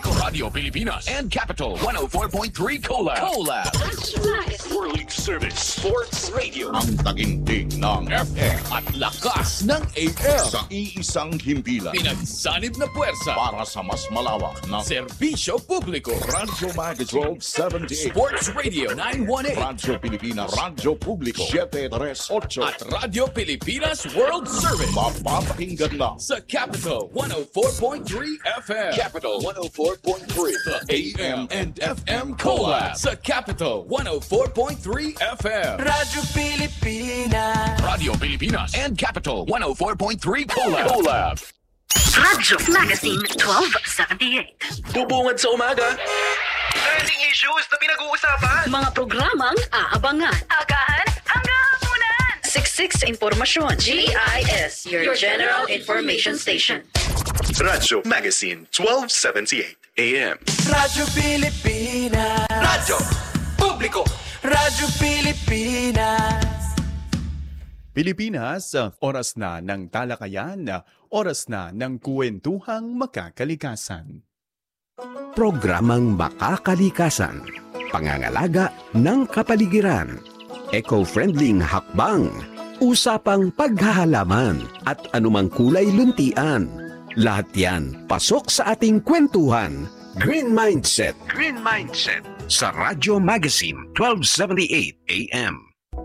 Radio Pilipinas and Capital 104.3 Collab. Whirling Service Sports Radio. Ang tagintig ng FM at lakas ng AM. sa iisang himpilan Pinagsanib na puwersa. para sa mas malawak na Serbisyo publiko. Radyo Magazine 1278, Sports Radio 918. Radyo Pilipinas, Radyo Publiko 738, At Radio Pilipinas World Service. mapapakinggan na Sa Capital 104.3 FM. Capital 104.3. The AM and FM Collab. Sa Capital 104.3 FM. Radyo Pilipinas. Radio Pilipinas and Capital 104.3 Collab. Radyo Magazine 1278. Bubungad sa umaga. Trending issues na pinag-uusapan. Mga programang aabangan. Agahan hanggang hapunan. Siksik sa impormasyon. GIS, your General Information Station. Radyo Magazine 1278 AM. Radyo Pilipinas. Radyo Publiko. Radyo Pilipinas. Pilipinas, oras na ng talakayan, oras na ng kwentuhang makakalikasan. Programang Makakalikasan, pangangalaga ng kapaligiran, eco-friendly hakbang, usapang paghahalaman at anumang kulay luntian. Lahat yan pasok sa ating kwentuhan. Green Mindset. Green Mindset sa Radyo Magazine 1278 AM.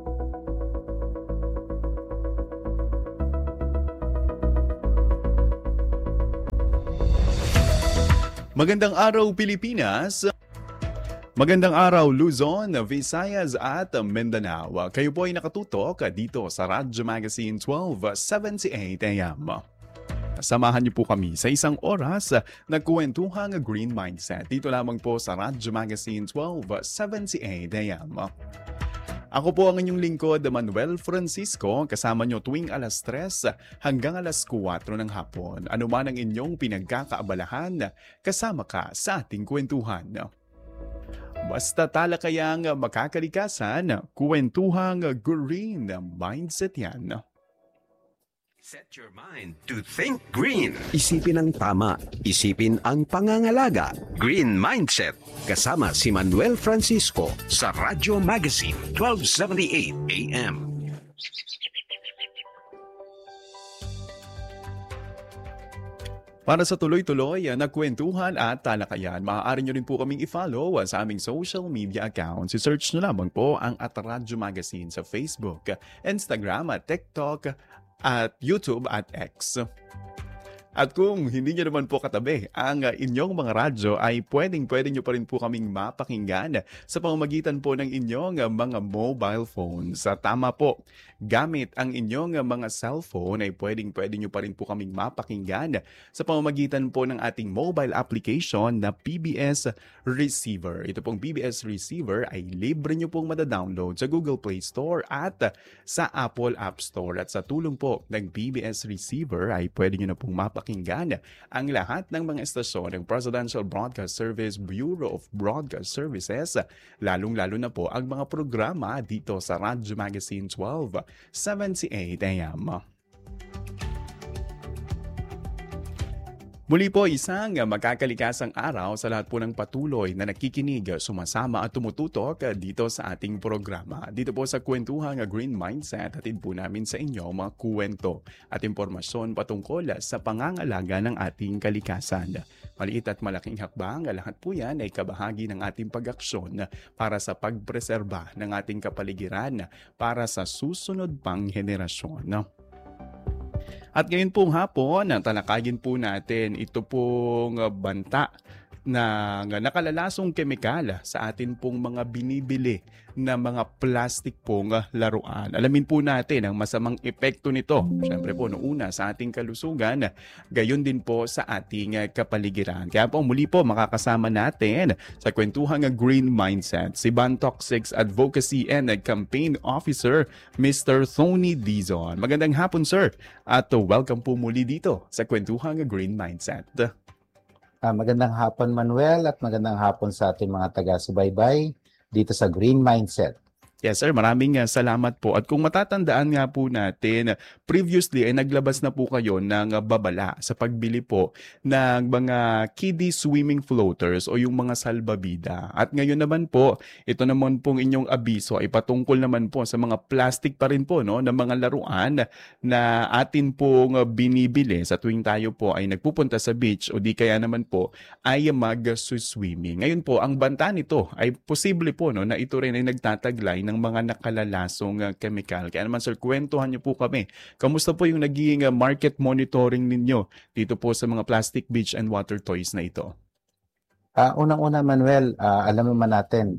Magandang araw Pilipinas! Magandang araw Luzon, Visayas at Mindanao. Kayo po ay nakatutok dito sa Radyo Magazine 1278 AM. Samahan niyo po kami sa isang oras na kwentuhang Green Mindset. Dito lamang po sa Radyo Magazine 1278 AM. Ako po ang inyong lingkod, Manuel Francisco, kasama nyo tuwing alas 3 hanggang alas 4 ng hapon. Ano man ang inyong pinagkakaabalahan, kasama ka sa ating kwentuhan. Basta talakayang makakalikasan, kwentuhang Green Mindset yan. Set your mind to think green. Isipin ang tama. Isipin ang pangangalaga. Green Mindset. Kasama si Manuel Francisco sa Radyo Magazine 1278 AM. Para sa tuloy-tuloy na kwentuhan at talakayan, maaari nyo rin po kaming i-follow sa aming social media accounts. I-search nyo lamang po ang @Radyo Magazine sa Facebook, Instagram, TikTok, at YouTube at X. At kung hindi nyo naman po katabi ang inyong mga radyo, ay pwedeng nyo pa rin po kaming mapakinggan sa pamamagitan po ng inyong mga mobile phones. Tama po, gamit ang inyong mga cellphone ay pwedeng nyo pa rin po kaming mapakinggan sa pamamagitan po ng ating mobile application na PBS Receiver. Ito pong PBS Receiver ay libre nyo pong madadownload sa Google Play Store at sa Apple App Store. At sa tulong po ng PBS Receiver ay pwede nyo na pong mapakinggan ang lahat ng mga estasyon ng Presidential Broadcast Service Bureau of Broadcast Services, lalong-lalo na po ang mga programa dito sa Radyo Magazine 1278 AM. Muli po isang makakalikasang araw sa lahat po ng patuloy na nakikinig, sumasama at tumututok dito sa ating programa. Dito po sa kwentuhang Green Mindset, hatid po namin sa inyo mga kwento at impormasyon patungkol sa pangangalaga ng ating kalikasan. Maliit at malaking hakbang, lahat po yan ay kabahagi ng ating pag-aksyon para sa pagpreserba ng ating kapaligiran para sa susunod pang henerasyon. At ngayon pong hapon, talakayin po natin ito pong banta na nakalalasong kemikal sa atin pong mga binibili na mga plastic pong laruan. Alamin po natin ang masamang epekto nito. Siyempre po, una sa ating kalusugan, gayon din po sa ating kapaligiran. Kaya po muli po makakasama natin sa kwentuhang Green Mindset si Ban Toxics Advocacy and Campaign Officer, Mr. Tony Dizon. Magandang hapon, sir. At welcome po muli dito sa kwentuhang Green Mindset. Magandang hapon Manuel at magandang hapon sa ating mga taga-subaybay dito sa Green Mindset. Yes sir, maraming salamat po. At kung matatandaan nga po natin, previously ay naglabas na po kayo ng babala sa pagbili po ng mga kiddie swimming floaters o yung mga salbabida. At ngayon naman po, ito naman pong inyong abiso ay patungkol naman po sa mga plastic pa rin po, no, na mga laruan na atin pong binibili sa tuwing tayo po ay nagpupunta sa beach o di kaya naman po ay mag-swimming. Ngayon po, ang banta nito ay posible po, no, na ito rin ay nagtataglay ng mga nakalalasong chemical. Kaya naman sir, kwentuhan niyo po kami. Kamusta po yung naging market monitoring ninyo dito po sa mga plastic beach and water toys na ito? Unang-una, Manuel, alam naman natin,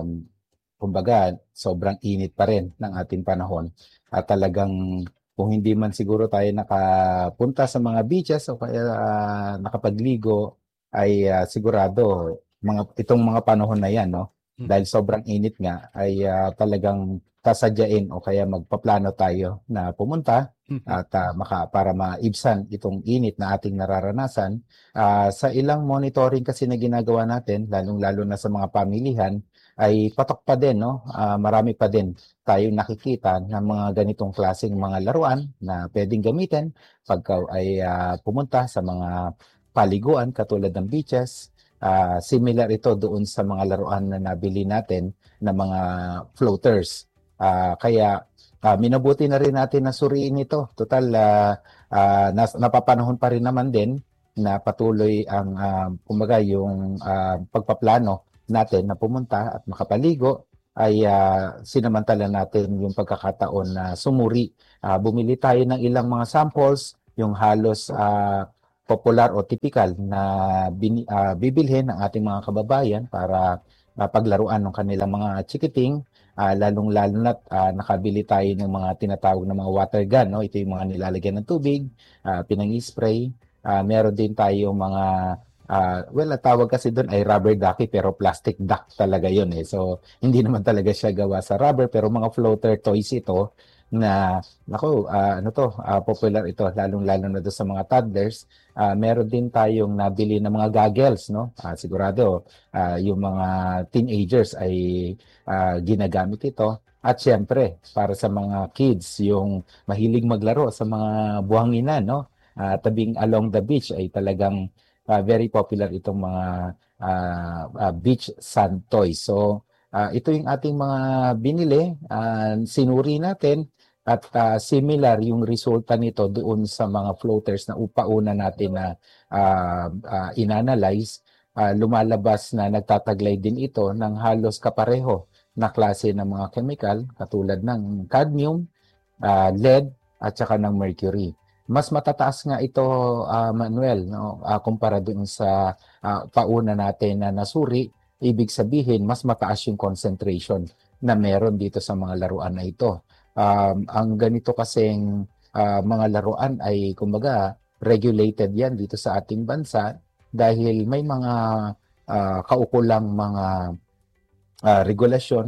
kumbaga, sobrang init pa rin ng ating panahon. At talagang kung hindi man siguro tayo nakapunta sa mga beaches o kaya nakapagligo, ay sigurado itong mga panahon na yan, no? Dahil sobrang init nga, ay talagang sasadyain o kaya magpaplano tayo na pumunta at para maibsan itong init na ating nararanasan. Sa ilang monitoring kasi na ginagawa natin, lalong-lalo na sa mga pamilihan, ay patok pa din, no? Marami pa din tayong nakikita ng mga ganitong klaseng mga laruan na pwedeng gamitin pagka ay pumunta sa mga paliguan katulad ng beaches. Similar ito doon sa mga laruan na nabili natin na mga floaters. Kaya minabuti na rin natin na suriin ito. Total, napapanahon pa rin naman din na patuloy ang kumbaga yung pagpaplano natin na pumunta at makapaligo ay sinamantala natin yung pagkakataon na sumuri. Bumili tayo ng ilang mga samples, yung halos popular o typical na bibilhin ng ating mga kababayan para paglaruan ng kanilang mga chikiting, lalong-lalo na't nakabili tayo ng mga tinatawag na mga water gun, no? Ito yung mga nilalagyan ng tubig, pinang-spray. Meron din tayo mga tawag kasi doon ay rubber ducky pero plastic duck talaga yun eh. So hindi naman talaga siya gawa sa rubber pero mga floater toys ito na popular ito lalong-lalo na doon sa mga toddlers. Meron din tayong nabili ng mga goggles, no? Sigurado yung mga teenagers ay ginagamit ito. At syempre, para sa mga kids, yung mahilig maglaro sa mga buhanginan, no? Tabing along the beach ay talagang very popular itong mga beach sand toys. So, ito yung ating mga binili, sinuri natin. At similar yung resulta nito doon sa mga floaters na upauna natin na inanalyze, lumalabas na nagtataglay din ito ng halos kapareho na klase ng mga chemical katulad ng cadmium, lead at saka ng mercury. Mas matataas nga ito, Manuel, no? Kumpara doon sa pauna natin na nasuri, ibig sabihin mas mataas yung concentration na meron dito sa mga laruan na ito. Ang ganito kasing mga laruan ay kumbaga regulated yan dito sa ating bansa dahil may mga kaukulang mga regulasyon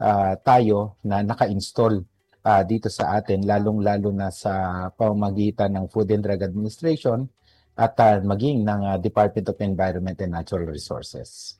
tayo na naka-install dito sa atin, lalong-lalo na sa pamamagitan ng Food and Drug Administration at maging ng Department of Environment and Natural Resources.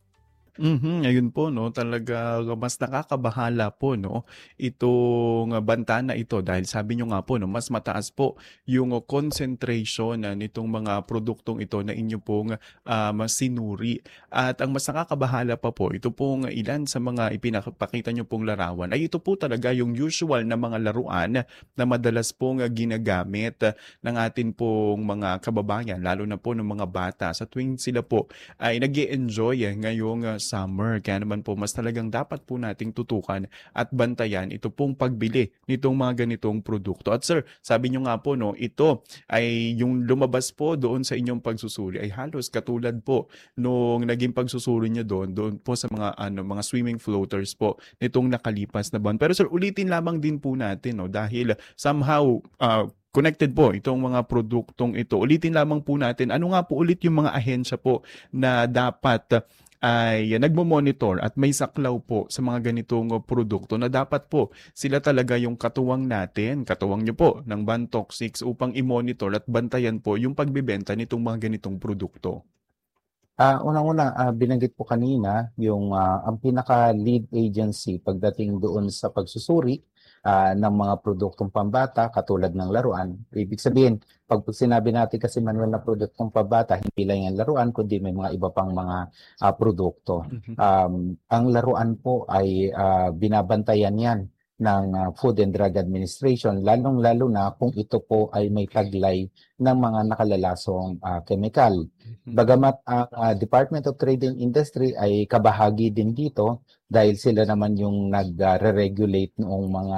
Ayun po, no, talaga mas nakakabahala po, no, itong banta na ito dahil sabi nyo nga po, no, mas mataas po yung concentration nitong mga produktong ito na inyo pong sinuri. At ang mas nakakabahala pa po, ito pong ilan sa mga ipinapakita nyo pong larawan ay ito po talaga yung usual na mga laruan na madalas pong ginagamit ng atin pong mga kababayan, lalo na po ng mga bata sa tuwing sila po ay nag-i-enjoy ngayong summer. Kaya naman po mas talagang dapat po nating tutukan at bantayan ito pong pagbili nitong mga ganitong produkto. At sir, sabi nyo nga po, no, ito ay yung lumabas po doon sa inyong pagsusuri ay halos katulad po nung naging pagsusuri nyo doon po sa mga mga swimming floaters po nitong nakalipas na buwan. Pero sir, ulitin lamang din po natin, no, dahil somehow connected po itong mga produktong ito. Ulitin lamang po natin, ano nga po ulit yung mga ahensya po na dapat ay nagmo-monitor at may saklaw po sa mga ganitong produkto na dapat po sila talaga yung katuwang natin, katuwang nyo po ng Bantox 6 upang i-monitor at bantayan po yung pagbibenta nitong mga ganitong produkto. Unang-una, binanggit po kanina yung ang pinaka-lead agency pagdating doon sa pagsusuri ng mga produktong pambata katulad ng laruan. Ibig sabihin, pag sinabi natin kasi Manuel na produktong pambata, hindi lang yung laruan, kundi may mga iba pang mga produkto. Ang laruan po ay binabantayan yan ng Food and Drug Administration, lalong-lalo na kung ito po ay may taglay ng mga nakalalasong chemical. Bagamat ang Department of Trade and Industry ay kabahagi din dito dahil sila naman yung nag-regulate noong mga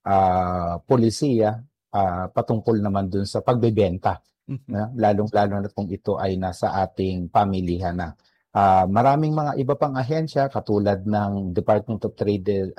polisiya patungkol naman dun sa pagbebenta. Lalong-lalo na kung ito ay nasa ating pamilihan na. Maraming mga iba pang ahensya katulad ng Department of Trade,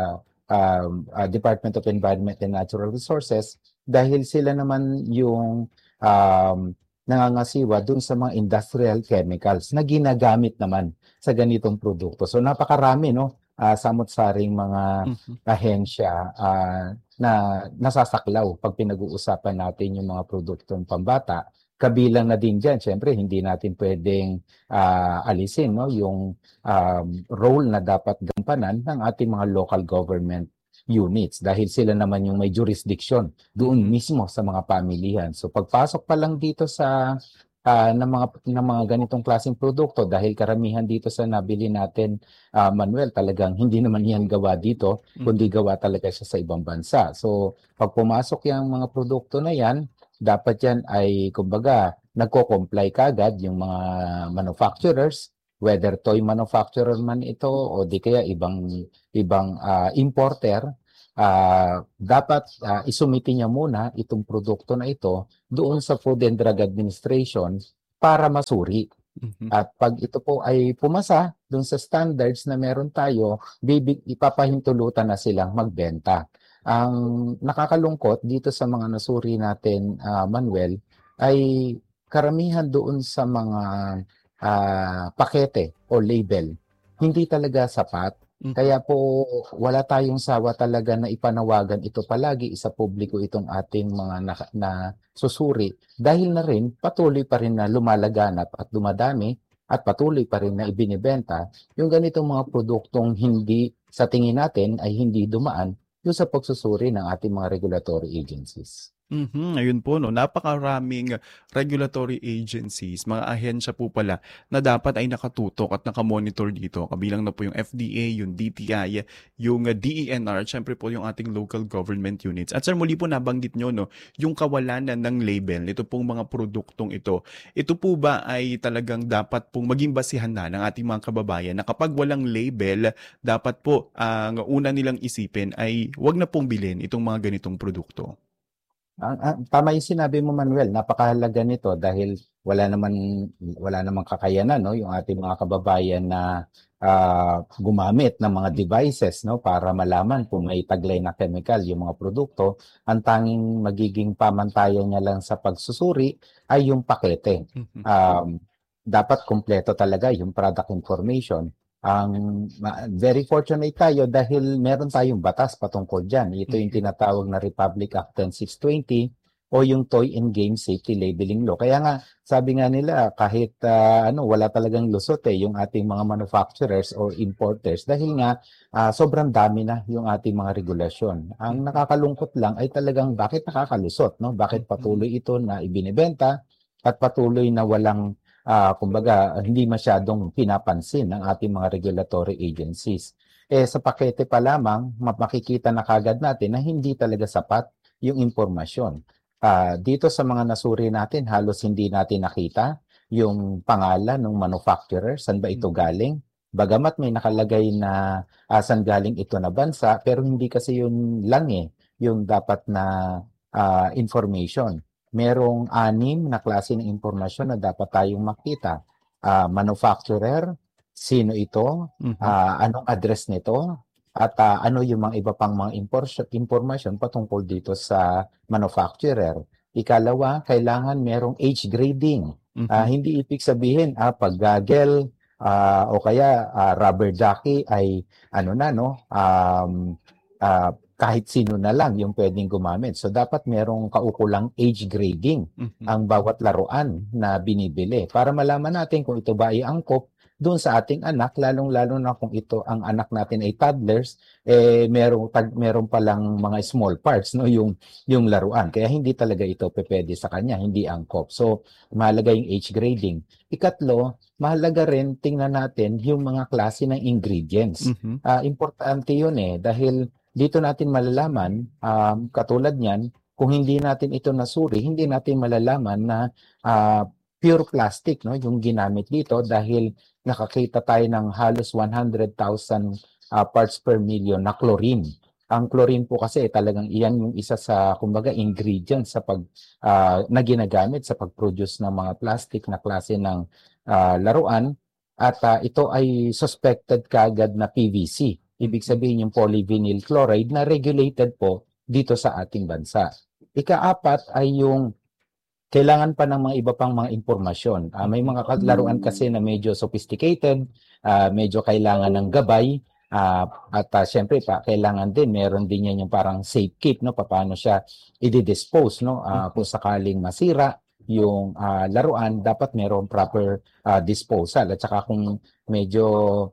Department of Environment and Natural Resources dahil sila naman yung nangangasiwa dun sa mga industrial chemicals na ginagamit naman sa ganitong produkto. So napakarami samot-saring mga ahensya na nasasaklaw pag pinag-uusapan natin yung mga produktong pambata. Kabilang na din dyan, syempre hindi natin pwedeng alisin yung role na dapat gampanan ng ating mga local government units dahil sila naman yung may jurisdiction doon mismo sa mga pamilihan. So pagpasok pa lang dito sa ng mga ganitong klaseng produkto dahil karamihan dito sa nabili natin, Manuel, talagang hindi naman yan gawa dito, kundi gawa talaga siya sa ibang bansa. So pag pumasok yung mga produkto na yan, dapat yan ay kumbaga nagko-comply kagad yung mga manufacturers, whether toy manufacturer man ito o di kaya ibang importer, dapat isumiti niya muna itong produkto na ito doon sa Food and Drug Administration para masuri. At pag ito po ay pumasa doon sa standards na meron tayo, ipapahintulutan na silang magbenta. Ang nakakalungkot dito sa mga nasuri natin, Manuel, ay karamihan doon sa mga pakete o label, hindi talaga sapat. Kaya po wala tayong sawa talaga na ipanawagan ito palagi sa publiko itong ating mga na susuri dahil na rin patuloy pa rin na lumalaganap at dumadami at patuloy pa rin na ibinibenta yung ganitong mga produktong hindi sa tingin natin ay hindi dumaan yung sa pagsusuri ng ating mga regulatory agencies. Ayun po, napakaraming regulatory agencies, mga ahensya po pala na dapat ay nakatutok at nakamonitor dito. Kabilang na po yung FDA, yung DTI, yung DENR, syempre po yung ating local government units. At sir, muli po nabanggit nyo, yung kawalan ng label, ito pong mga produktong ito. Ito po ba ay talagang dapat pong maging basihan na ng ating mga kababayan na kapag walang label, dapat po ang una nilang isipin ay wag na pong bilhin itong mga ganitong produkto? Tama yung sinabi mo, Manuel, napakahalaga nito dahil wala namang kakayanan yung ating mga kababayan na gumamit ng mga devices para malaman kung may taglay na chemical yung mga produkto. Ang tanging magiging pamantayan niya lang sa pagsusuri ay yung pakete. Dapat kumpleto talaga yung product information. Very fortunate tayo dahil meron tayong batas patungkol dyan. Ito yung tinatawag na Republic Act 10620 o yung Toy and Game Safety Labeling Law. Kaya nga, sabi nga nila, kahit wala talagang lusot yung ating mga manufacturers or importers dahil nga sobrang dami na yung ating mga regulasyon. Ang nakakalungkot lang ay talagang bakit nakakalusot, Bakit patuloy ito na ibinibenta at patuloy na walang kumbaga, hindi masyadong pinapansin ng ating mga regulatory agencies. Sa pakete pa lamang, makikita na kagad natin na hindi talaga sapat yung impormasyon. Dito sa mga nasuri natin, halos hindi natin nakita yung pangalan ng manufacturer, saan ba ito galing. Bagamat may nakalagay na saan galing ito na bansa, pero hindi kasi yun lang yung dapat na information. Merong 6 na klase ng impormasyon na dapat tayong makita. Manufacturer, sino ito, anong address nito, at ano yung mga iba pang mga impormasyon patungkol dito sa manufacturer. Ikalawa, kailangan merong age grading. Hindi ibig sabihin, pag gagel o kaya rubber ducky ay kahit sino na lang yung pwedeng gumamit. So dapat merong kaukulang age grading ang bawat laruan na binibili para malaman natin kung ito ba ay angkop doon sa ating anak, lalong-lalo na kung ito ang anak natin ay toddlers, meron palang mga small parts, no, yung laruan. Kaya hindi talaga ito pwede sa kanya, hindi angkop. So mahalaga yung age grading. Ikatlo, mahalaga rin tingnan natin yung mga klase ng ingredients. Importante yun dahil dito natin malalaman, katulad niyan, kung hindi natin ito nasuri, hindi natin malalaman na pure plastic, no, yung ginamit dito dahil nakakita tayo ng halos 100,000 parts per million na chlorine. Ang chlorine po kasi talagang iyan yung isa sa kumbaga ingredient sa na ginagamit sa pag-produce ng mga plastic na klase ng laruan at ito ay suspected kaagad na PVC. Ibig sabihin yung polyvinyl chloride na regulated po dito sa ating bansa. Ika-apat ay yung kailangan pa ng mga iba pang mga impormasyon. May mga laruan kasi na medyo sophisticated, medyo kailangan ng gabay, at syempre kailangan din, meron din yan yung parang safe keep, no? Paano siya i-dispose, no? Kung sakaling masira yung laruan, dapat meron proper disposal. At saka kung medyo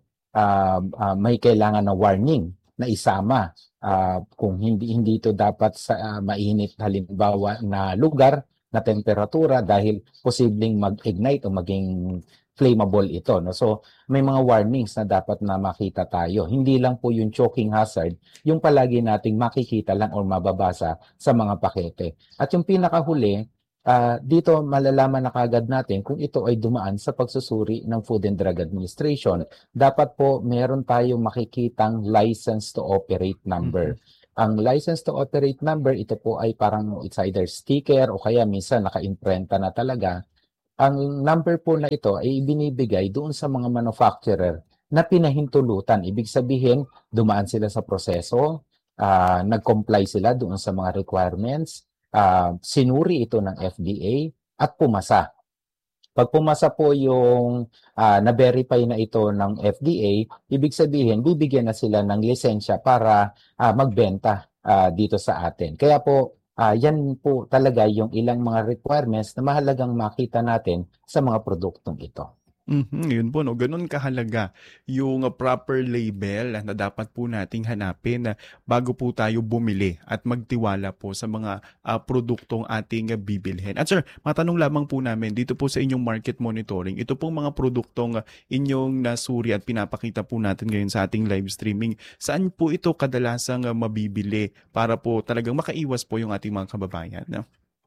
may kailangan na warning na isama, kung hindi ito dapat sa mainit halimbawa na lugar, na temperatura dahil posibleng mag-ignite o maging flammable ito, no? So may mga warnings na dapat na makita tayo. Hindi lang po yung choking hazard, yung palagi nating makikita lang o mababasa sa mga pakete. At yung pinakahuli, dito malalaman na kagad natin kung ito ay dumaan sa pagsusuri ng Food and Drug Administration. Dapat po meron tayong makikitang license to operate number. Ang license to operate number, ito po ay parang it's either sticker o kaya minsan naka-imprenta na talaga. Ang number po na ito ay ibinibigay doon sa mga manufacturer na pinahintulutan. Ibig sabihin, dumaan sila sa proseso, nag-comply sila doon sa mga requirements, sinuri ito ng FDA at pumasa. Pag pumasa po yung na-verify na ito ng FDA, ibig sabihin, bibigyan na sila ng lisensya para magbenta dito sa atin. Kaya po, yan po talaga yung ilang mga requirements na mahalagang makita natin sa mga produktong ito. Yun po, no? Ganun kahalaga yung proper label na dapat po nating hanapin bago po tayo bumili at magtiwala po sa mga produktong ating bibilhin. At sir, matanong lamang po namin dito po sa inyong market monitoring, ito pong mga produktong inyong nasuri at pinapakita po natin ngayon sa ating live streaming, saan po ito kadalasang mabibili para po talagang makaiwas po yung ating mga kababayan? No?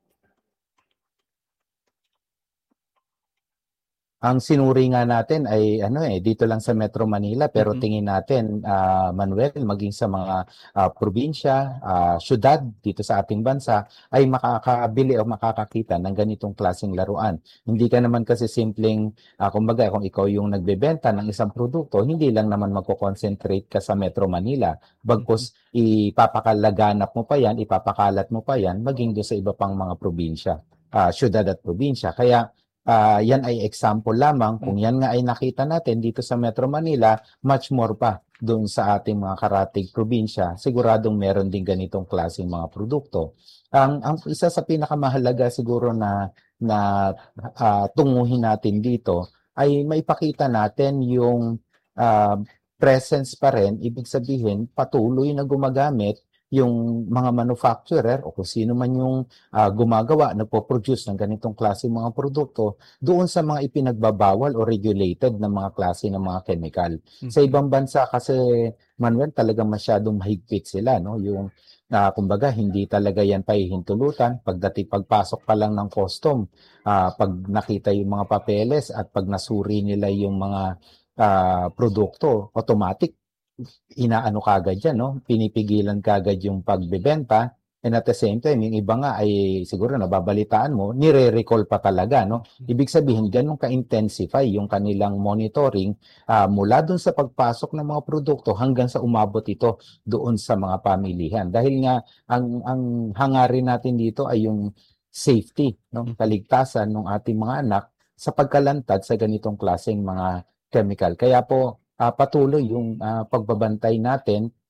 Ang sinuri nga natin ay dito lang sa Metro Manila, pero tingin natin, Manuel, maging sa mga probinsya, syudad dito sa ating bansa ay makakabili o makakakita ng ganitong klaseng laruan. Hindi ka naman kasi simpleng, kumbaga kung ikaw yung nagbebenta ng isang produkto, hindi lang naman magko-concentrate ka sa Metro Manila. Bagkus ipapakalaganap mo pa yan, ipapakalat mo pa yan, maging doon sa iba pang mga probinsya, syudad at probinsya. Kaya yan ay example lamang. Kung yan nga ay nakita natin dito sa Metro Manila, much more pa doon sa ating mga karatig probinsya, siguradong meron din ganitong klaseng mga produkto. Ang isa sa pinakamahalaga siguro na tunguhin natin dito ay maipakita natin yung presence pa rin, ibig sabihin patuloy na gumagamit yung mga manufacturer o kung sino man yung gumagawa, nagpo-produce ng ganitong klase mga produkto doon sa mga ipinagbabawal o regulated na mga klase ng mga chemical. Sa ibang bansa kasi, Manuel, talagang masyadong mahigpit sila, no? Yung kumbaga hindi talaga yan pahihintulutan pagpasok pa lang ng custom, pag nakita yung mga papeles at pag nasuri nila yung mga produkto, automatic inaano kagad yan, no? Pinipigilan kagad yung pagbebenta, and at the same time, yung iba nga ay siguro nababalitaan mo, nire-recall pa talaga, no? Ibig sabihin, ganun ka-intensify yung kanilang monitoring mula dun sa pagpasok ng mga produkto hanggang sa umabot ito doon sa mga pamilihan. Dahil nga, ang hangarin natin dito ay yung safety, no? Kaligtasan ng ating mga anak sa pagkalantad sa ganitong klaseng mga chemical. Kaya po, patuloy yung pagbabantay natin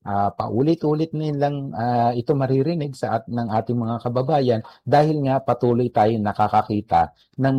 paulit-ulit nilang ito maririnig ng ating mga kababayan dahil nga patuloy tayong nakakakita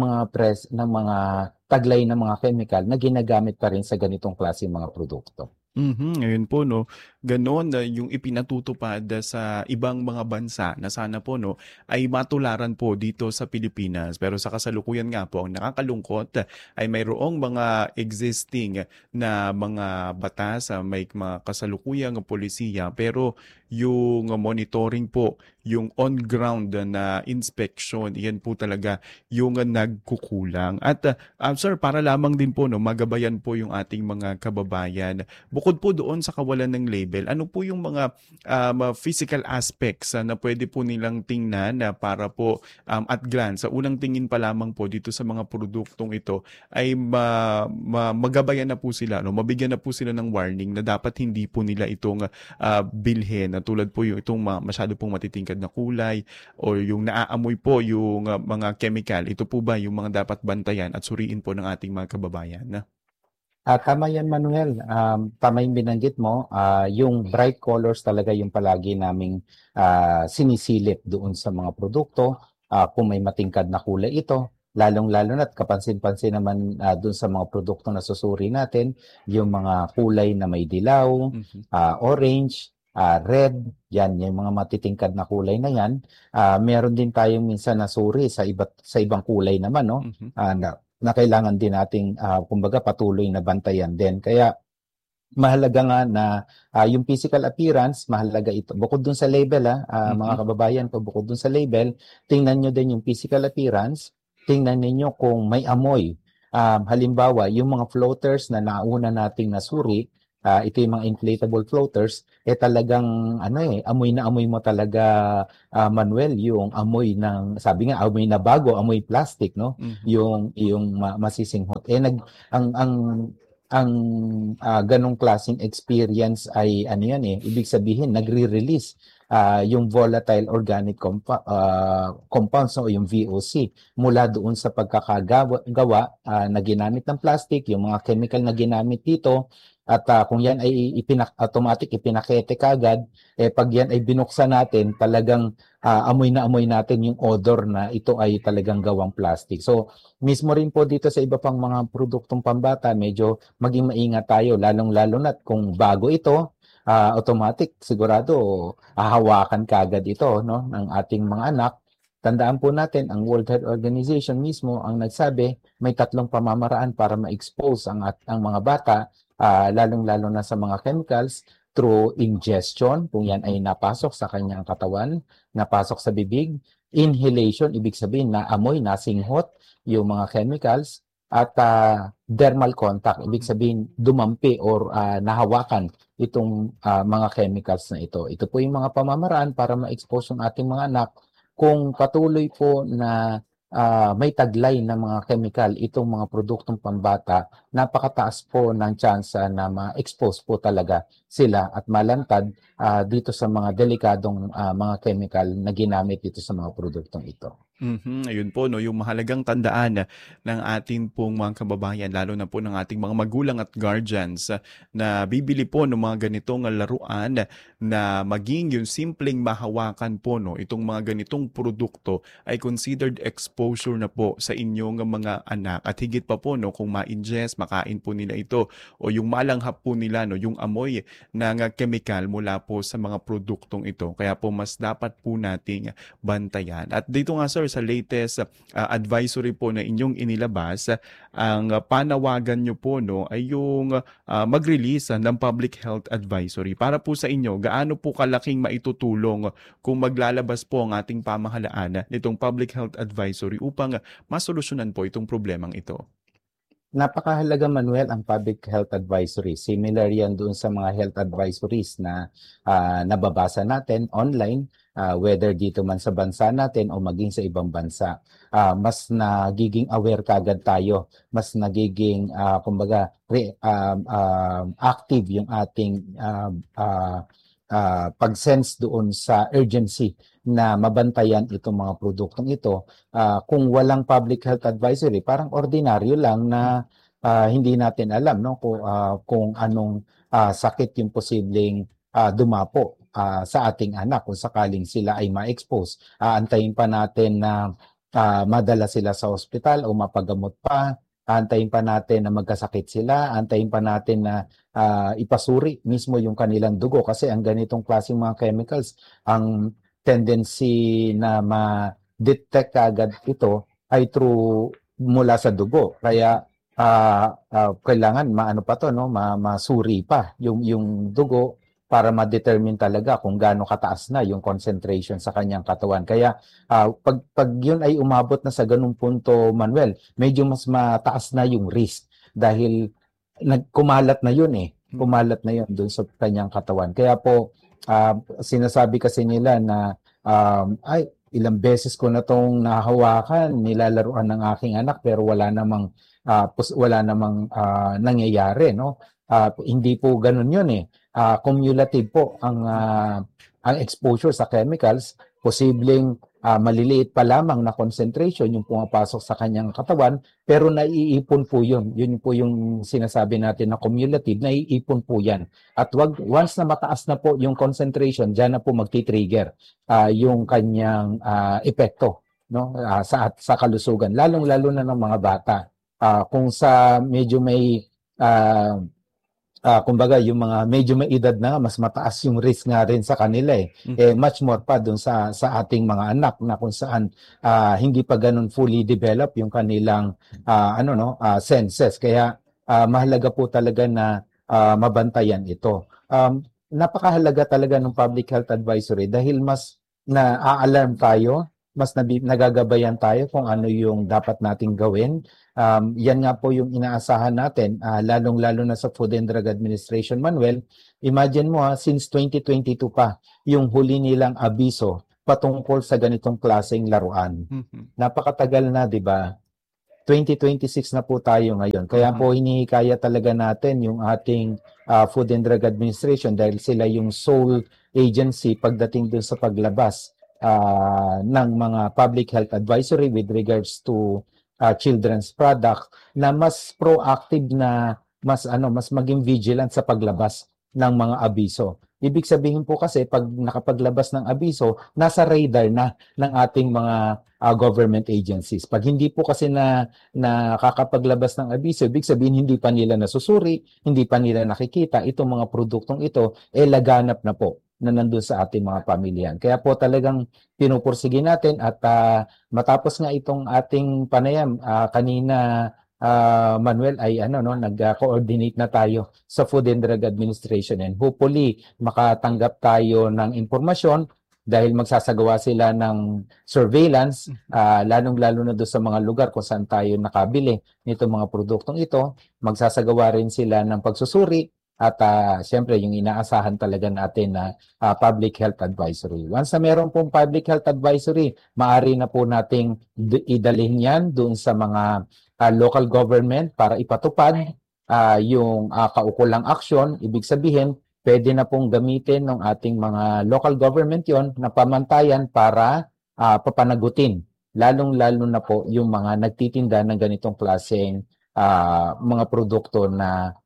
ng mga taglay ng mga chemical na ginagamit pa rin sa ganitong klase mga produkto. Ngayon po no, ganoon na yung ipinatutupad sa ibang mga bansa na sana po no ay matularan po dito sa Pilipinas. Pero sa kasalukuyan nga po, ang nakakalungkot ay mayroong mga existing na mga batas, may mga kasalukuyang polisiya, pero yung monitoring po, yung on-ground na inspection, yan po talaga yung nagkukulang. At sir, para lamang din po no, magabayan po yung ating mga kababayan. Bukod po doon sa kawalan ng label, ano po yung mga physical aspects na pwede po nilang tingnan para po at glance, sa unang tingin pa lamang po dito sa mga produktong ito ay magabayan na po sila, no? Mabigyan na po sila ng warning na dapat hindi po nila itong bilhin, tulad po yung itong masyado pong matitingkad na kulay o yung naaamoy po yung mga chemical. Ito po ba yung mga dapat bantayan at suriin po ng ating mga kababayan? Tama yan, Manuel. Tama yung binanggit mo. Yung bright colors talaga yung palagi naming sinisilip doon sa mga produkto. Kung may matingkad na kulay ito, lalong-lalo na't kapansin-pansin naman doon sa mga produkto na susuri natin, yung mga kulay na may dilaw, orange, red, yan, yung mga matitingkad na kulay na yan. Meron din tayong minsan nasuri sa ibang kulay naman, no? Na kailangan din nating kumbaga patuloy na bantayan din. Kaya mahalaga nga na yung physical appearance, mahalaga ito. Bukod dun sa label, mga kababayan ko, bukod dun sa label, tingnan nyo din yung physical appearance, tingnan ninyo kung may amoy. Halimbawa, yung mga floaters na nauna nating nasuri, ito yung mga inflatable floaters, talagang amoy na amoy mo talaga, Manuel, yung amoy ng, sabi nga, amoy na bago, amoy plastic, no? Yung masisinghot. Ang ganong klaseng experience ay ibig sabihin nagre-release yung volatile organic compounds o yung VOC mula doon sa pagkakagawa na ginamit ng plastic, yung mga chemical na ginamit dito. At kung yan ay automatic ipinakete kagad, pag yan ay binuksan natin, talagang amoy na amoy natin yung odor na ito ay talagang gawang plastic. So, mismo rin po dito sa iba pang mga produktong pambata, medyo maging maingat tayo, lalong-lalo na't kung bago ito, automatic, sigurado, hahawakan kagad ito, no, ng ating mga anak. Tandaan po natin, ang World Health Organization mismo ang nagsabi, may 3 pamamaraan para ma-expose ang mga bata, lalong-lalo na sa mga chemicals, through ingestion, kung yan ay napasok sa kanyang katawan, napasok sa bibig, inhalation, ibig sabihin na amoy, nasinghot yung mga chemicals, at dermal contact, ibig sabihin dumampi or nahawakan itong mga chemicals na ito. Ito po yung mga pamamaraan para ma-expose yung ating mga anak. Kung patuloy po na may taglay na mga chemical, itong mga produktong pambata, napakataas po ng tsansa na ma-expose po talaga sila at malantad dito sa mga delikadong mga chemical na ginamit dito sa mga produktong ito. Ayun po, no, yung mahalagang tandaan ng ating pong mga kababayan, lalo na po ng ating mga magulang at guardians na bibili po ng mga ganitong laruan na maging yung simpleng mahawakan po, no, itong mga ganitong produkto ay considered exposure na po sa inyong mga anak. At higit pa po, no, kung ma-ingest, makain po nila ito o yung malanghap po nila, no, yung amoy ng chemical mula po sa mga produktong ito. Kaya po mas dapat po nating bantayan. At dito nga, sir, sa latest advisory po na inyong inilabas, ang panawagan nyo po, no, ay yung mag-release ng public health advisory. Para po sa inyo, gaano po kalaking maitutulong kung maglalabas po ang ating pamahalaan nitong public health advisory upang masolusyonan po itong problemang ito? Napakahalaga, Manuel, ang public health advisory. Similar yan doon sa mga health advisories na nababasa natin online, whether dito man sa bansa natin o maging sa ibang bansa. Mas nagiging aware kagad tayo, mas nagiging active yung ating pag-sense doon sa urgency na mabantayan itong mga produktong ito. Kung walang public health advisory, parang ordinaryo lang na hindi natin alam, no, kung anong sakit yung posibleng dumapo sa ating anak kung sakaling sila ay ma-expose. Aantayin pa natin na madala sila sa ospital o mapagamot pa. Aantayin pa natin na magkasakit sila. Aantayin pa natin na ipasuri mismo yung kanilang dugo kasi ang ganitong klaseng mga chemicals, ang tendency na ma-detect agad ito ay through mula sa dugo. Kaya kailangan masuri pa yung dugo para ma-determine talaga kung gaano kataas na yung concentration sa kanyang katawan. Kaya pag yun ay umabot na sa ganung punto, Manuel, medyo mas mataas na yung risk dahil kumalat na yun Kumalat na yun dun sa kanyang katawan. Kaya po, sinasabi kasi nila na ilang beses ko na tong nahawakan, nilalaruan ng aking anak pero wala namang nangyayari, no? Hindi po ganun yun cumulative po ang exposure sa chemicals. Posibleng maliliit pa lamang na concentration yung pumapasok sa kanyang katawan pero naiipon po yun. Yun po yung sinasabi natin na cumulative, naiipon po yan. At once na mataas na po yung concentration, dyan na po magti-trigger yung kanyang epekto, no? Sa kalusugan, lalong-lalo na ng mga bata. Kung sa medyo may kumbaga yung mga medyo may edad na mas mataas yung risk nga rin sa kanila much more pa dun sa ating mga anak na kung saan hindi pa ganun fully develop yung kanilang senses. Kaya mahalaga po talaga na mabantayan ito. Napakahalaga talaga ng public health advisory dahil mas na-alarm tayo, mas nagagabayan tayo kung ano yung dapat nating gawin. Yan nga po yung inaasahan natin, lalong-lalo na sa Food and Drug Administration, Manuel. Imagine mo since 2022 pa, yung huli nilang abiso patungkol sa ganitong klaseng laruan. Napakatagal na, di ba? 2026 na po tayo ngayon. Kaya po hinihikaya talaga natin yung ating Food and Drug Administration dahil sila yung sole agency pagdating dun sa paglabas ng mga public health advisory with regards to children's product na mas proactive na mas maging vigilant sa paglabas ng mga abiso. Ibig sabihin po kasi pag nakapaglabas ng abiso, nasa radar na ng ating mga government agencies. Pag hindi po kasi na nakakapaglabas ng abiso, ibig sabihin hindi pa nila nasusuri, hindi pa nila nakikita itong mga produktong ito, laganap na po na nandun sa ating mga pamilyan. Kaya po talagang pinupursige natin at matapos nga itong ating panayam kanina, Manuel, ay nag-coordinate na tayo sa Food and Drug Administration and hopefully makatanggap tayo ng impormasyon dahil magsasagawa sila ng surveillance, lalong-lalo na doon sa mga lugar kung saan tayo nakabili nitong mga produktong ito. Magsasagawa rin sila ng pagsusuri at siyempre yung inaasahan talaga natin na public health advisory. Once na meron pong public health advisory, maaari na po nating idalhin yan doon sa mga local government para ipatupad yung kaukulang aksyon. Ibig sabihin, pwede na pong gamitin ng ating mga local government yon na pamantayan para papanagutin. Lalong-lalo na po yung mga nagtitinda ng ganitong klaseng mga produkto na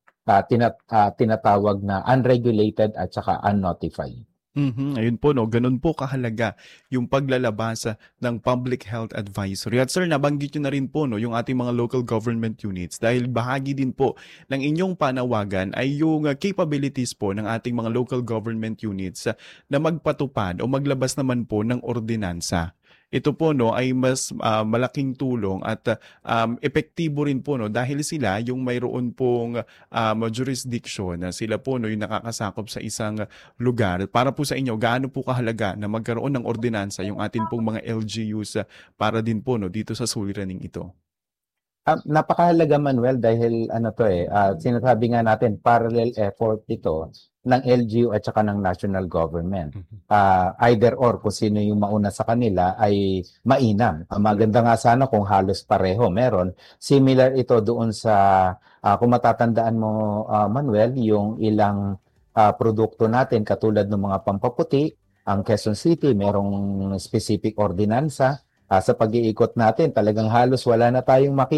tinatawag na unregulated at saka unnotified. Ayun po, no, ganun po kahalaga yung paglalabas ng public health advisory. At sir, nabanggit nyo na rin po, no, yung ating mga local government units dahil bahagi din po ng inyong panawagan ay yung capabilities po ng ating mga local government units na magpatupad o maglabas naman po ng ordinansa. Ito po, no, ay mas malaking tulong at epektibo rin po, no, dahil sila yung mayroon pong jurisdiction na sila po, no, yung nakakasakop sa isang lugar. Para po sa inyo, gaano po kahalaga na magkaroon ng ordinansa yung atin pong mga LGUs para din po, no, dito sa suliraning ito? Napakahalaga, Manuel, dahil sinasabi nga natin parallel effort ito ng LGU at saka ng national government. Either or, kung sino yung mauna sa kanila ay mainam. Maganda nga sana kung halos pareho meron. Similar ito doon sa, kung matatandaan mo, Manuel, yung ilang produkto natin katulad ng mga pampaputi, ang Quezon City, merong specific ordinansa. Sa pag-iikot natin, talagang halos wala na tayong makita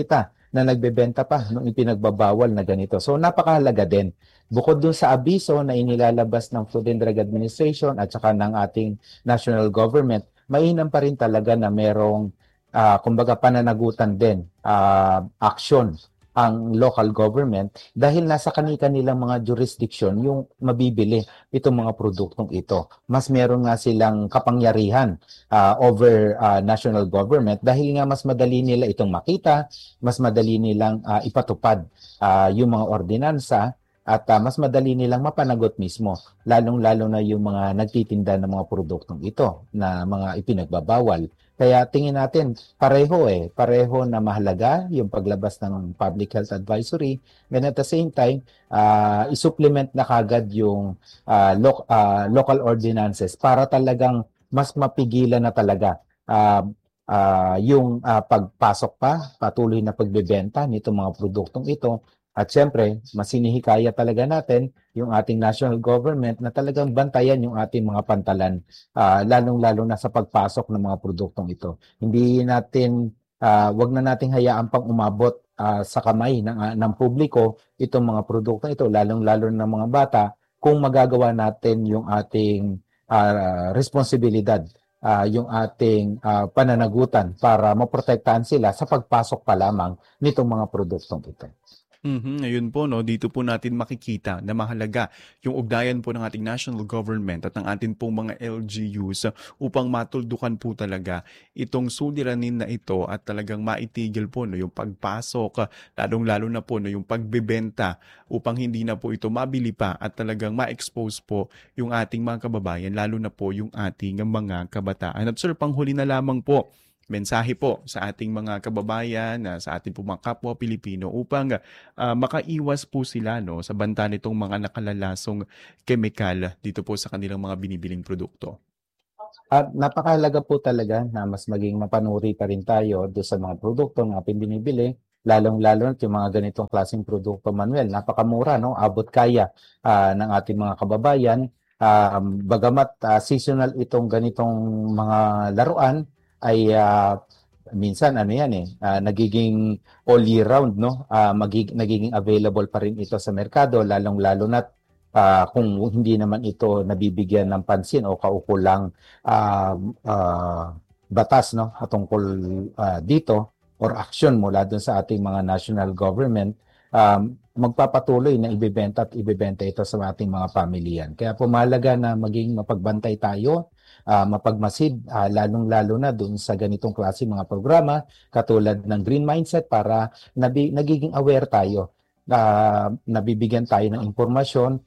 na nagbebenta pa nung ipinagbabawal na ganito. So napakahalaga din. Bukod dun sa abiso na inilalabas ng Food and Drug Administration at saka ng ating national government, mainam pa rin talaga na merong kumbaga pananagutan din, action ang local government dahil nasa kanilang mga jurisdiction yung mabibili itong mga produktong ito. Mas meron nga silang kapangyarihan over national government dahil nga mas madali nila itong makita, mas madali nilang ipatupad yung mga ordinansa at mas madali nilang mapanagot mismo, lalong-lalo na yung mga nagtitinda ng mga produktong ito na mga ipinagbabawal. Kaya tingin natin, pareho na mahalaga yung paglabas ng public health advisory, and at the same time, isupplement na kagad yung local ordinances para talagang mas mapigilan na talaga yung pagpasok patuloy na pagbebenta nitong mga produktong ito. At syempre, masinihikaya talaga natin yung ating national government na talagang bantayan yung ating mga pantalan, lalong-lalo na sa pagpasok ng mga produktong ito. Hindi natin, wag na nating hayaan pang umabot sa kamay ng publiko itong mga produktong ito, lalong-lalo ng mga bata, kung magagawa natin yung ating responsibilidad, yung ating pananagutan para maprotektahan sila sa pagpasok pa lamang nitong mga produktong ito. Ayun po, no, dito po natin makikita na mahalaga yung ugnayan po ng ating national government at ng ating pong mga LGUs upang matuldukan po talaga itong suliranin na ito at talagang maitigil po, no, yung pagpasok, lalong-lalo na po, no, yung pagbebenta upang hindi na po ito mabili pa at talagang ma-expose po yung ating mga kababayan, lalo na po yung ating mga kabataan. At sir, panghuli na lamang po, mensahe po sa ating mga kababayan, sa ating po mga kapwa Pilipino upang makaiwas po sila, no, sa banta nitong mga nakalalasong kemikal dito po sa kanilang mga binibiling produkto. At napakahalaga po talaga na mas maging mapanuri pa rin tayo doon sa mga produkto na ating binibili, lalong-lalo na yung mga ganitong klaseng produkto, Manuel. Napakamura, no? Abot kaya ng ating mga kababayan. Bagamat seasonal itong ganitong mga laruan, ay minsan nagiging all year round, no? Nagiging available pa rin ito sa merkado, lalong-lalo na kung hindi naman ito nabibigyan ng pansin o kaukulang batas, no, tungkol dito or action mula dun sa ating mga national government, magpapatuloy na ibebenta ito sa ating mga pamilyan. Kaya pumalaga na maging mapagbantay tayo, mapagmasid, lalong-lalo na doon sa ganitong klase mga programa katulad ng Green Mindset para nagiging aware tayo, nabibigyan tayo ng impormasyon,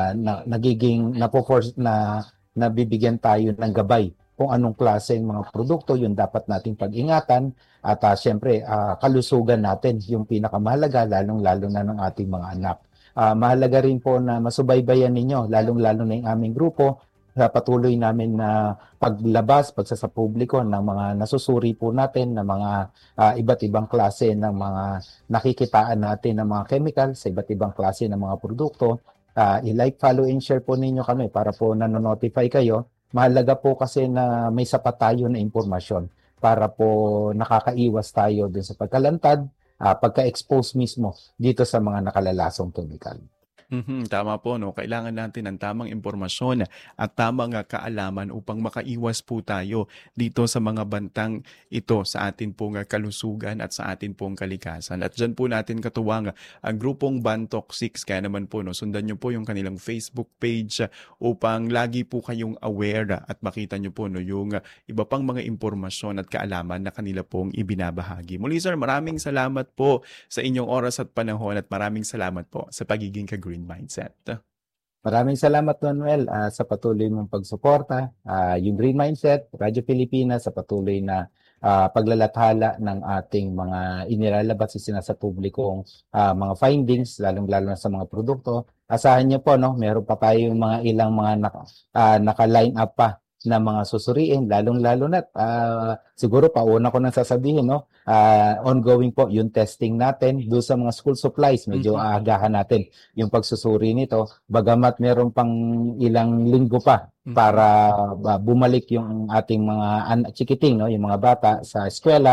nabibigyan tayo ng gabay kung anong klaseng mga produkto yung dapat nating pag-ingatan at syempre kalusugan natin yung pinakamahalaga, lalong-lalo na ng ating mga anak. Mahalaga rin po na masubaybayan ninyo, lalong-lalo na yung aming grupo, sa patuloy namin na pagsasapubliko ng mga nasusuri po natin na mga iba't ibang klase ng mga nakikitaan natin ng mga chemical sa iba't ibang klase ng mga produkto. I-like, follow, and share po ninyo kami para po nanonotify kayo. Mahalaga po kasi na may sapat tayo na impormasyon para po nakakaiwas tayo dun sa pagkalantad, pagka-expose mismo dito sa mga nakalalasong chemical. Tama po, no? Kailangan natin ng tamang impormasyon at tamang kaalaman upang makaiwas po tayo dito sa mga bantang ito sa atin pong kalusugan at sa atin pong kalikasan. At dyan po natin katuwang ang grupong Bantok 6. Kaya naman po, no, sundan nyo po yung kanilang Facebook page upang lagi po kayong aware at makita nyo po, no, yung iba pang mga impormasyon at kaalaman na kanila pong ibinabahagi. Muli sir, maraming salamat po sa inyong oras at panahon at maraming salamat po sa pagiging ka-Green Mindset. Maraming salamat, Manuel, sa patuloy mong pagsuporta. Yung Green Mindset, Radyo Pilipinas, sa patuloy na paglalathala ng ating mga inilalabas sa publikong mga findings, lalong-lalo na sa mga produkto. Asahan niyo po, no, meron pa tayong mga ilang mga naka-line up pa na mga susuriin, lalong-lalo na siguro pauna ko nang sasabihin, no, ongoing po yung testing natin doon sa mga school supplies. Medyo aagahan natin yung pagsusuri nito, bagamat meron pang ilang linggo pa para bumalik yung ating mga chikiting, no, yung mga bata sa eskwela.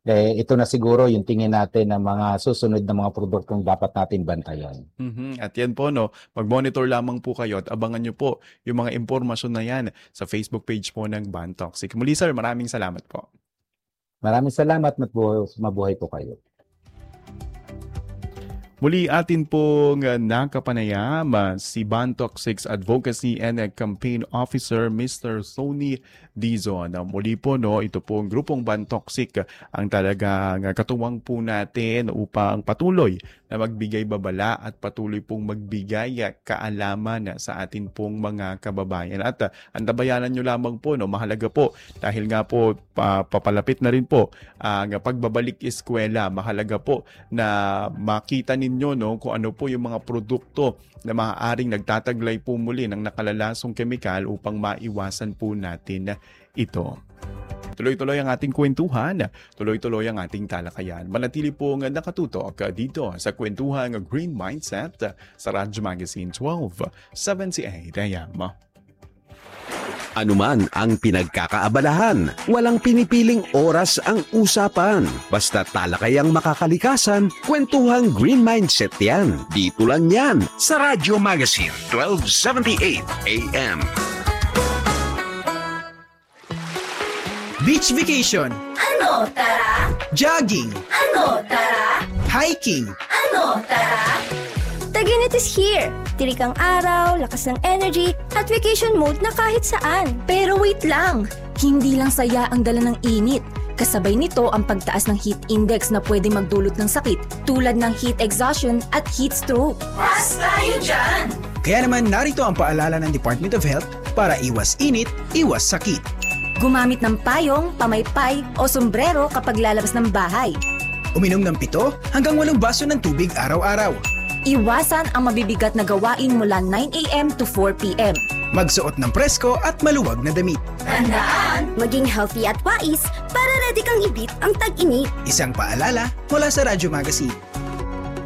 ito na siguro yung tingin natin ng mga susunod na mga produktong dapat natin bantayan. At yan po, no, mag-monitor lamang po kayo at abangan nyo po yung mga impormasyon na yan sa Facebook page po ng Bantoxic. Muli sir, maraming salamat po. Maraming salamat, mabuhay po kayo. Muli atin pong nakapanayam si Bantoxic Advocacy and Campaign Officer Mr. Tony Dizon. Muli po, no, ito po ang grupong Bantoxic ang talagang katuwang po natin upang patuloy na magbigay babala at patuloy pong magbigay kaalaman sa atin pong mga kababayan. At antabayanan nyo lamang po, no, mahalaga po dahil nga po papalapit na rin po ang pagbabalik eskwela. Mahalaga po na makita ninyo, no, kung ano po yung mga produkto na maaaring nagtataglay po muli ng nakalalasong kemikal upang maiwasan po natin ito. Tuloy-tuloy ang ating kwentuhan, tuloy-tuloy ang ating talakayan. Manatili pong nakatutok dito sa kwentuhang Green Mindset sa Radyo Magazine 1278 AM. Anuman ang pinagkakaabalahan, walang pinipiling oras ang usapan. Basta talakayang makakalikasan, kwentuhang Green Mindset yan. Dito lang yan sa Radyo Magazine 1278 AM. Beach vacation. Ano, tara? Jogging. Ano, tara? Hiking. Ano, tara? Taginit is here. Tirik ang araw, lakas ng energy, at vacation mode na kahit saan. Pero wait lang, hindi lang saya ang dala ng init. Kasabay nito ang pagtaas ng heat index na pwede magdulot ng sakit tulad ng heat exhaustion at heat stroke. Pas tayo dyan! Kaya naman narito ang paalala ng Department of Health para iwas init, iwas sakit. Gumamit ng payong, pamaypay o sombrero kapag lalabas ng bahay. Uminom ng 7 hanggang 8 baso ng tubig araw-araw. Iwasan ang mabibigat na gawain mula 9 a.m. to 4 p.m. Magsuot ng presko at maluwag na damit. Tandaan, maging healthy at wais para ready kang ibit ang tag-init. Isang paalala mula sa Radyo Magazine.